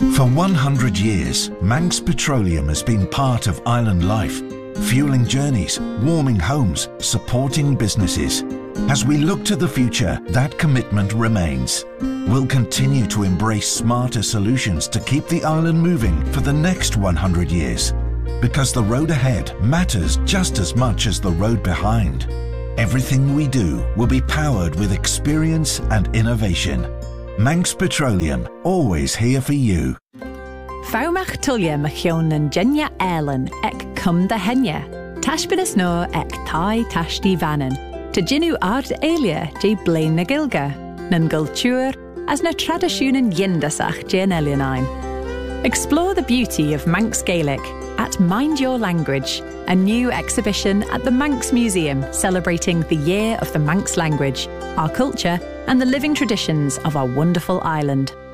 For 100 years, Manx Petroleum has been part of island life, fueling journeys, warming homes, supporting businesses. As we look to the future, that commitment remains. We'll continue to embrace smarter solutions to keep the island moving for the next 100 years. Because the road ahead matters just as much as the road behind. Everything we do will be powered with experience and innovation. Manx Petroleum, always here for you. Faumach tulia machion and Jenya Erlen ek cum da henya. Tashbinas no ek thai tashti vanen. To jinu ard elia je blain na gilga. Nan gultur as na tradisjonen yindasach jen elianine. Explore the beauty of Manx Gaelic at Mind Your Language, a new exhibition at the Manx Museum celebrating the Year of the Manx Language, our culture and the living traditions of our wonderful island.